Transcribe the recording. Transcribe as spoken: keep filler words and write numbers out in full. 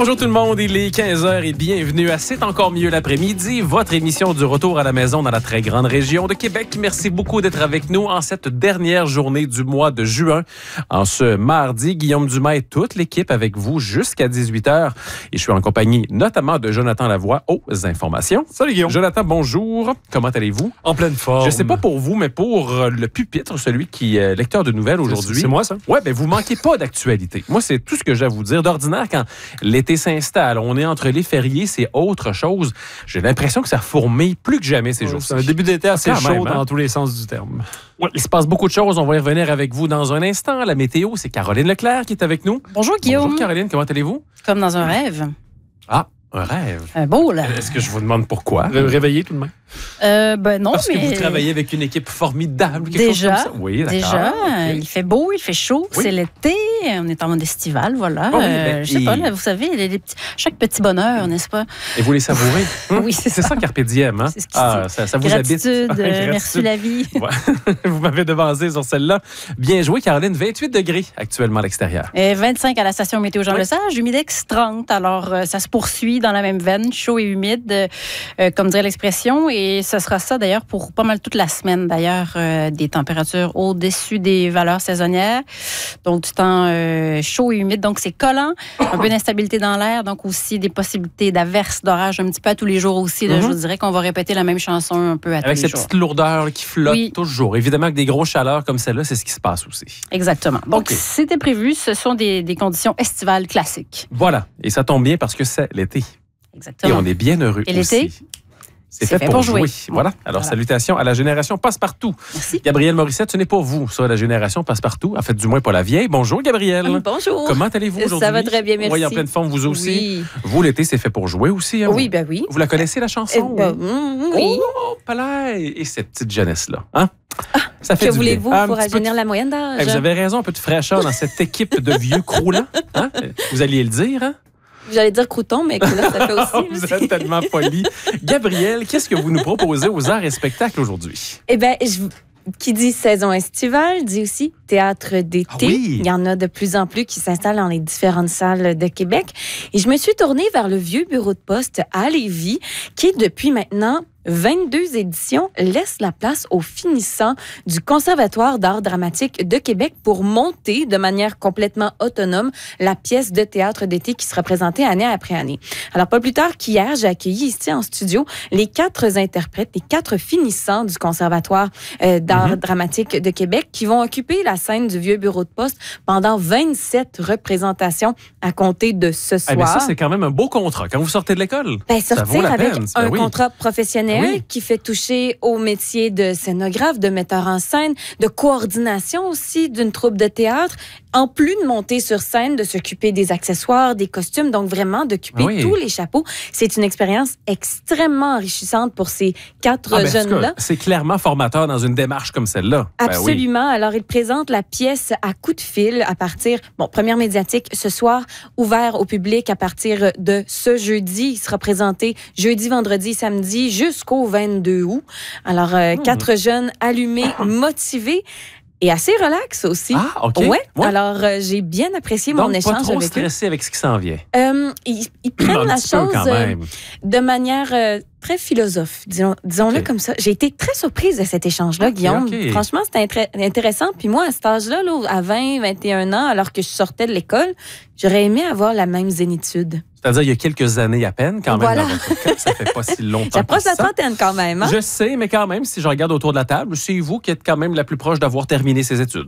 Bonjour tout le monde, il est quinze heures et bienvenue à C'est encore mieux l'après-midi, votre émission du retour à la maison dans la très grande région de Québec. Merci beaucoup d'être avec nous en cette dernière journée du mois de juin. En ce mardi, Guillaume Dumais et toute l'équipe avec vous jusqu'à dix-huit heures. Et je suis en compagnie notamment de Jonathan Lavoie aux informations. Salut Guillaume. Jonathan, bonjour. Comment allez-vous? En pleine forme. Je sais pas pour vous, mais pour le pupitre, celui qui est lecteur de nouvelles aujourd'hui. C'est moi ça? Ouais, ben vous manquez pas d'actualité. Moi, c'est tout ce que j'ai à vous dire. D'ordinaire, quand l'été s'installe, on est entre les fériés, c'est autre chose. J'ai l'impression que ça fourmille plus que jamais ces Ouais, jours-ci. c'est un début d'été assez Quand chaud même, hein? dans tous les sens du terme. Ouais, il se passe beaucoup de choses. On va y revenir avec vous dans un instant. La météo, c'est Caroline Leclerc qui est avec nous. Bonjour Guillaume. Bonjour Caroline, comment allez-vous? Comme dans un rêve. Ah, un rêve. Un beau, là. Est-ce que je vous demande pourquoi? Ré- Réveillé tout de même. Euh, ben non, Parce mais... que vous travaillez avec une équipe formidable. quelque Déjà, chose comme ça? Oui, d'accord. Déjà, Ok. il fait beau, il fait chaud, Oui. c'est l'été, on est en mode estival, voilà. Oh oui, Euh, ben, je sais et- pas, là, vous savez, les, les petits, chaque petit bonheur, n'est-ce pas? Et vous les savourez? Hum? Oui, c'est C'est ça. ça, Carpe Diem, hein? C'est ce qui Ah, se- ça, ça vous habite. Gratitude, euh, Gratitude. merci la vie. Ouais. Vous m'avez devancé sur celle-là. Bien joué, Caroline. vingt-huit degrés actuellement à l'extérieur. Et vingt-cinq à la station météo Jean Oui. Lesage, humidex trente. Alors, euh, ça se poursuit dans la même veine, chaud et humide, euh, euh, comme dirait l'expression. Et ce sera ça, d'ailleurs, pour pas mal toute la semaine, d'ailleurs, euh, des températures au-dessus des valeurs saisonnières. Donc, du temps euh, chaud et humide. Donc, c'est collant, un peu d'instabilité dans l'air. Donc, aussi des possibilités d'averses, d'orage un petit peu à tous les jours aussi. Là, Mhm. Je vous dirais qu'on va répéter la même chanson un peu à Avec tous les cette jours. petite lourdeur qui flotte Oui. toujours. Évidemment que des grosses chaleurs comme celle-là, c'est ce qui se passe aussi. Exactement. Donc, OK. c'était prévu. Ce sont des, des conditions estivales classiques. Voilà. Et ça tombe bien parce que c'est l'été. Et Exactement. on est bien heureux Et l'été? aussi. C'est fait, pour jouer. Voilà. Alors, Voilà. salutations à la génération Passe-Partout. Merci. Gabrielle Morissette, ce n'est pas vous, ça, la génération Passe-Partout. En fait, du moins pas la vieille. Bonjour, Gabrielle. Bonjour. Comment allez-vous aujourd'hui? Ça va très bien, merci. Oui, en pleine forme, vous aussi. Oui, Vous, l'été, c'est fait pour jouer aussi. Hein, oui vous? ben oui. Vous la connaissez, la chanson? Eh ben, mm, oui. Oh, palais! Et cette petite jeunesse-là, hein? Ça fait Que du voulez-vous bien. Un pour petit peu de- rajeunir la moyenne d'âge? Eh, vous avez raison, un peu de fraîcheur dans cette équipe de vieux croulants. Hein? Vous alliez le dire, hein? J'allais dire crouton, mais là, ça fait aussi. Vous êtes tellement poli. Gabrielle, qu'est-ce que vous nous proposez aux arts et spectacles aujourd'hui? Eh bien, qui dit saison estivale, dit aussi théâtre d'été. Ah oui. Il y en a de plus en plus qui s'installent dans les différentes salles de Québec. Et je me suis tournée vers le vieux bureau de poste à Lévis, qui, depuis maintenant vingt-deux éditions, laisse la place aux finissants du Conservatoire d'art dramatique de Québec pour monter de manière complètement autonome la pièce de théâtre d'été qui sera présentée année après année. Alors, pas plus tard qu'hier, j'ai accueilli ici en studio les quatre interprètes, les quatre finissants du Conservatoire euh, d'art Mhm. dramatique de Québec qui vont occuper la scène du vieux bureau de poste pendant vingt-sept représentations à compter de ce soir. Eh bien, ça, c'est quand même un beau contrat. Quand vous sortez de l'école, Ben, ça vaut sortir la avec peine. un Ben oui. contrat professionnel Oui. qui fait toucher au métier de scénographe, de metteur en scène, de coordination aussi d'une troupe de théâtre, en plus de monter sur scène, de s'occuper des accessoires, des costumes, donc vraiment d'occuper Oui. tous les chapeaux. C'est une expérience extrêmement enrichissante pour ces quatre Ah, ben, en tout cas, jeunes-là. c'est clairement formateur dans une démarche comme celle-là. Ben oui. Absolument. Alors, il présente la pièce à coup de fil à partir, bon, première médiatique ce soir, ouvert au public à partir de ce jeudi. Il sera présenté jeudi, vendredi, samedi jusqu'au vingt-deux août. Alors, euh, Mmh. quatre jeunes allumés, motivés et assez relax aussi. Ah, OK. Ouais. Ouais. Alors, euh, j'ai bien apprécié Donc, mon pas échange trop avec eux. stressé avec ce qui s'en vient. Euh, ils, ils Un prennent la petit peu chose quand euh, même. de manière euh, très philosophe, disons, disons-le OK. comme ça. J'ai été très surprise de cet échange-là, OK, Guillaume. OK. Franchement, c'était intré- intéressant. Puis moi, à cet âge-là, là, à vingt, vingt et un ans, alors que je sortais de l'école, j'aurais aimé avoir la même zénitude. C'est-à-dire, il y a quelques années à peine, quand même, Voilà. dans votre cas. Ça fait pas si longtemps J'approche que la ça. trentaine quand même. Hein? Je sais, mais quand même, si je regarde autour de la table, c'est vous qui êtes quand même la plus proche d'avoir terminé ses études.